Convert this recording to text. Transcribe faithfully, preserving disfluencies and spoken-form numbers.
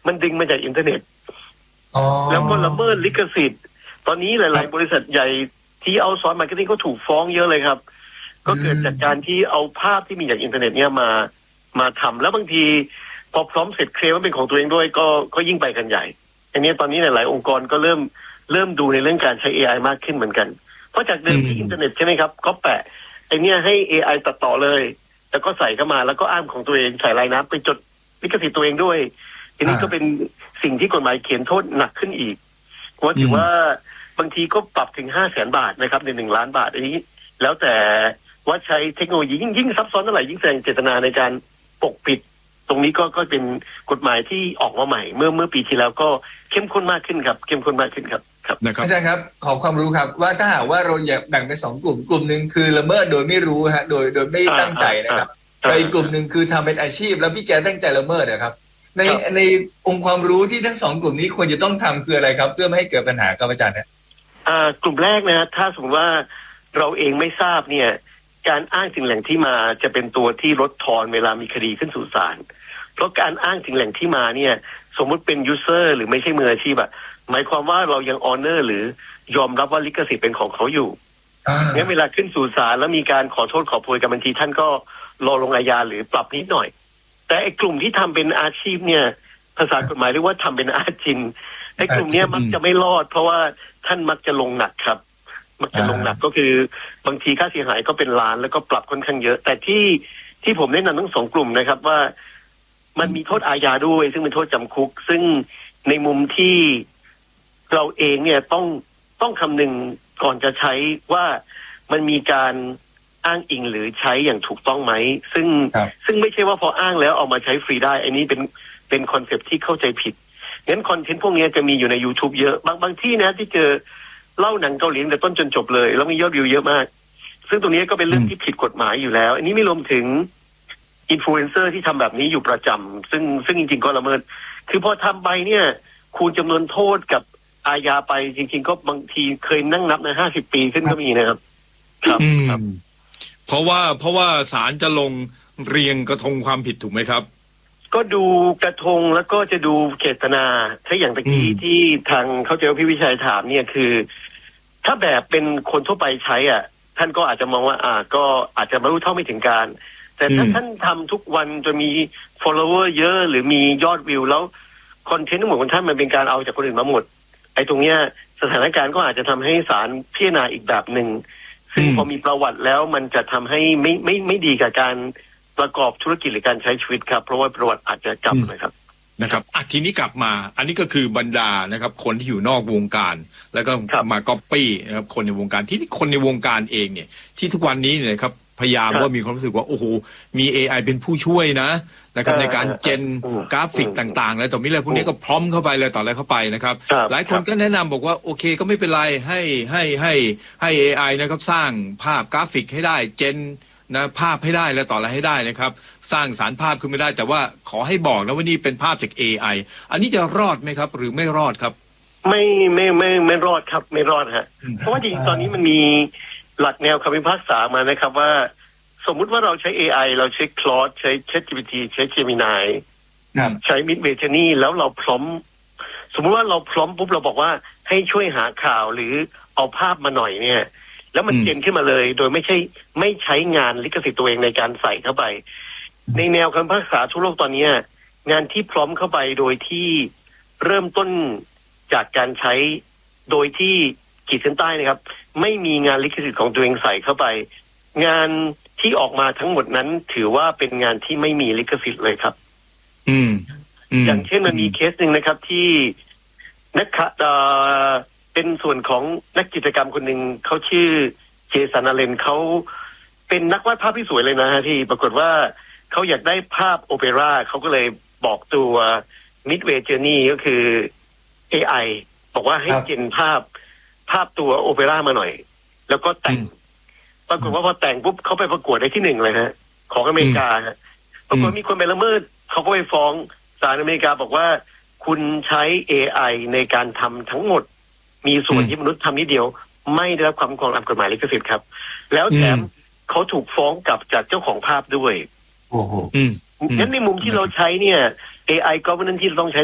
มันดึงมาจากอินเทอร์เน็ตแล้วก็ละเมิดลิขสิทธิ์ตอนนี้หลายๆบริษัทใหญ่ที่เอาซอร์สมาร์เก็ตติ้งก็ถูกฟ้องเยอะเลยครับก็เกิดจากการที่เอาภาพที่มีจากอินเทอร์เน็ตเนี่ยมามาทำแล้วบางทีพอพร้อมเสร็จเคลมว่าเป็นของตัวเองด้วยก็ก็ยิ่งไปกันใหญ่อันนี้ตอนนี้หลายๆองค์กรก็เริ่มเริ่มดูในเรื่องการใช้ เอ ไอ มากขึ้นเหมือนกันเพราะจากเดิมที่อินเทอร์เน็ตใช่ไหมครับก็แปะไอเนี้ยให้ เอ ไอ ตัดต่อเลยแล้วก็ใส่เข้ามาแล้วก็อ้างของตัวเองใส่ลายน้ำไปจดลิขสิทธิ์ตัวเองด้วยทีนี้ก็เป็นสิ่งที่กฎหมายเขียนโทษหนักขึ้นอีกเพราะถือว่าบางทีก็ปรับถึงห้าแสนบาทนะครับในหนึ่งล้านบาทอันนี้แล้วแต่ว่าใช้เทคโนโลยียิ่งยิ่งซับซ้อนเท่าไหร่ยิ่งแสดงเจตนาในการปกปิดตรงนี้ก็ก็เป็นกฎหมายที่ออกมาใหม่เมื่อเมื่อปีที่แล้วก็เข้มข้นมากขึ้นครับเข้มข้นมากขึ้นครับครับอาจารย์ครับขอความรู้ครับว่าถ้าหากว่าเราอยากแบ่งเป็นสองกลุ่มกลุ่มหนึ่งคือละเมิดโดยไม่รู้ฮะโดยโดยไม่ตั้งใจนะครับแต่อีกกลุ่มหนึ่งคือทำเป็นอาชีพแล้วพี่แกตั้งใจละเมิดนะครับในในองค์ความรู้ที่ทั้งสองกลุ่มนี้ควรจะต้องทำคืออะไรครับเพื่อไม่ให้เกิดปัญหาครับอาจารย์นะอ่ากลุ่มแรกนะถ้าสมมติว่าเราเองไม่ทราบเนี่ยการอ้างถึงแหล่งที่มาจะเป็นตัวที่ลดทอนเวลามีคดีขึ้นสู่ศาลเพราะการอ้างถึงแหล่งที่มาเนี่ยสมมุติเป็นยูเซอร์หรือไม่ใช่มืออาชีพอะหมายความว่าเรายังออเนอร์หรือยอมรับว่าลิขสิทธิ์เป็นของเขาอยู่งั้นเวลาขึ้นสู่ศาลแล้วมีการขอโทษขอโพยกันบางทีท่านก็รอลงอาญาหรือปรับนิดหน่อยแต่ไอ้กลุ่มที่ทำเป็นอาชีพเนี่ยภาษากฎหมายเรียกว่าทำเป็นอาจินไอ้กลุ่มเนี้ยมักจะไม่รอดเพราะว่าท่านมักจะลงหนักครับมักจะลงหนักก็คือบางทีค่าเสียหายก็เป็นล้านแล้วก็ปรับค่อนข้างเยอะแต่ที่ที่ผมแนะนำทั้งสองกลุ่มนะครับว่ามันมีโทษอาญาด้วยซึ่งเป็นโทษจำคุกซึ่งในมุมที่เราเองเนี่ยต้องต้องคำนึงก่อนจะใช้ว่ามันมีการอ้างอิงหรือใช้อย่างถูกต้องไหมซึ่งซึ่งไม่ใช่ว่าพออ้างแล้วเอามาใช้ฟรีได้อันนี้เป็นเป็นคอนเซ็ปต์ที่เข้าใจผิดงั้นคอนเทนต์พวกนี้จะมีอยู่ใน YouTube เยอะบางบางที่นะที่เจอเล่าหนังเกาหลีแต่ต้นจนจบเลยแล้วมียอดวิวเยอะมากซึ่งตรงนี้ก็เป็นเรื่องที่ผิดกฎหมายอยู่แล้วอันนี้ไม่รวมถึงอินฟลูเอนเซอร์ที่ทำแบบนี้อยู่ประจำซึ่งซึ่งจริงๆก็ละเมิดคือพอทำไปเนี่ยคูณจำนวนโทษกับอาญาไปจริงๆก็บางทีเคยนั่งนับนะห้าสิบปีขึ้นก็มีนะครับครับครับเพราะว่าเพราะว่าศาลจะลงเรียงกระทงความผิดถูกไหมครับก็ดูกระทงแล้วก็จะดูเจตนาถ้าอย่างตะกี้ที่ทางเข้าใจว่าพี่วิชัยถามเนี่ยคือถ้าแบบเป็นคนทั่วไปใช้อ่ะท่านก็อาจจะมองว่าอ่าก็อาจจะไม่รู้เท่าไม่ถึงการแต่ถ้าท่านทำทุกวันจะมี follower เยอะหรือมียอดวิวแล้วคอนเทนต์ทั้งหมดของท่านมันเป็นการเอาจากคนอื่นมาหมดไอ้ตรงเนี้ยสถานการณ์ก็อาจจะทำให้ศาลพิจารณาอีกแบบหนึ่งซึ่งพอมีประวัติแล้วมันจะทำให้ไม่ไม่ไม่ดีกับการประกอบธุรกิจหรือการใช้ชีวิตครับเพราะว่าประวัติอาจจะกลับนะครับนะครับอ่ะทีนี้กลับมาอันนี้ก็คือบรรดานะครับคนที่อยู่นอกวงการแล้วก็มาก๊อปปี้นะครับคนในวงการที่คนในวงการเองเนี่ยที่ทุกวันนี้เนี่ยครับพยายามว่ามีความรู้สึกว่าโอ้โหมี เอ ไอ เป็นผู้ช่วยนะนะครับในการเจนกราฟิกต่างๆแล้วต่อมิอะไรพวกนี้ก็พร้อมเข้าไปเลยต่ออะไรเข้าไปนะครับหลายคนก็แนะนำบอกว่าโอเคก็ไม่เป็นไรให้ให้ให้ให้ เอ ไอ นะครับสร้างภาพกราฟิกให้ได้เจนนะภาพให้ได้แล้วต่ออะไรให้ได้นะครับสร้างสารภาพขึ้นไม่ได้แต่ว่าขอให้บอกนะว่านี่เป็นภาพจาก เอ ไอ อันนี้จะรอดไหมครับหรือไม่รอดครับไม่ไม่ไม่ไม่รอดครับไม่รอดฮะเพราะว่าจริงตอนนี้มันมีหลักแนวคำพิพากษามานะครับว่าสมมุติว่าเราใช้ เอ ไอ เราใช้ Claude ใช้ ChatGPT ใช้ Gemini ใช้ Midjourney แล้วเราพร้อมสมมุติว่าเราพร้อมปุ๊บเราบอกว่าให้ช่วยหาข่าวหรือเอาภาพมาหน่อยเนี่ยแล้วมันเจนขึ้นมาเลยโดยไม่ใช่ไม่ใช้งานลิขสิทธิ์ตัวเองในการใส่เข้าไปในแนวคำพิพากษาทั่วโลกตอนนี้งานที่พร้อมเข้าไปโดยที่เริ่มต้นจากการใช้โดยที่ขีดเส้นใต้นะครับไม่มีงานลิขสิทธิ์ของตัวเองใส่เข้าไปงานที่ออกมาทั้งหมดนั้นถือว่าเป็นงานที่ไม่มีลิขสิทธิ์เลยครับอืมอย่างเช่นมันมีเคสหนึ่งนะครับที่นักข่าวเป็นส่วนของนักกิจกรรมคนหนึ่งเขาชื่อเจสันอาเลนเขาเป็นนักวาดภาพที่สวยเลยนะฮะที่ปรากฏว่าเขาอยากได้ภาพโอเปร่าเขาก็เลยบอกตัว Midway Journey ก็คือ เอ ไอ บอกว่าให้เจนภาพภาพตัวโอเปร่ามาหน่อยแล้วก็แต่งปรากฏว่าพอแต่งปุ๊บเขาไปประกวดได้ที่หนึ่งเลยฮะของอเมริกาฮะปรากฏมีคนไปละเมิดเขาก็ไปฟ้องศาลอเมริกาบอกว่าคุณใช้ เอ ไอ ในการทำทั้งหมดมีส่วนที่มนุษย์ทำนิดเดียวไม่ได้รับความคุ้มครองตามกฎหมายลิขสิทธิ์ครับแล้วแถมเขาถูกฟ้องกลับจากเจ้าของภาพด้วยโอ้โหงั้นในมุมที่เราใช้เนี่ย เอ ไอ governance ที่เราต้องใช้